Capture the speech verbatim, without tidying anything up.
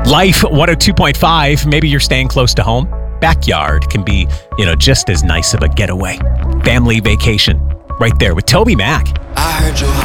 Life one oh two point five, maybe you're staying close to home. Backyard can be, you know, just as nice of a getaway. Family vacation, right there with Toby Mac. I heard you